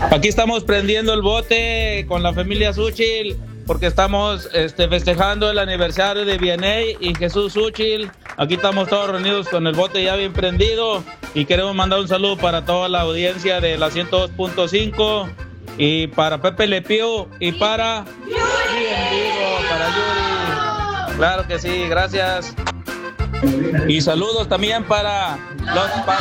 Aquí estamos prendiendo el bote con la familia Xúchitl porque estamos festejando el aniversario de Vianey y Jesús Xúchitl. Aquí estamos todos reunidos con el bote ya bien prendido y queremos mandar un saludo para toda la audiencia de la 102.5 y para Pepe Le Pew y para Yuri en vivo, para Yuri. Claro que sí, gracias. Y saludos también para los